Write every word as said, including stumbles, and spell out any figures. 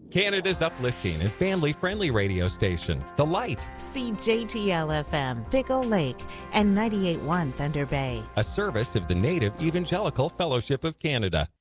Canada's uplifting and family-friendly radio station, The Light. C J T L F M, Pickle Lake, and ninety-eight point one Thunder Bay. A service of the Native Evangelical Fellowship of Canada.